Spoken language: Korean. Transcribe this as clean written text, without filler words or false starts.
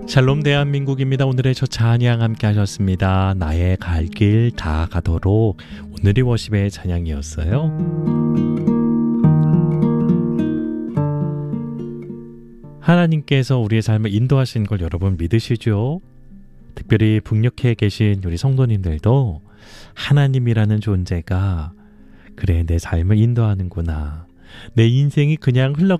샬롬 대한민국입니다. 오늘의 첫 찬양 함께 하셨습니다. 나의 갈 길 다 가도록. 오늘이 워십의 찬양이었어요. 하나님께서 우리의 삶을 인도하신 걸 여러분 믿으시죠? 특별히 북녘에 계신 우리 성도님들도 하나님이라는 존재가 그래 내 삶을 인도하는구나. 내 인생이 그냥 흘러가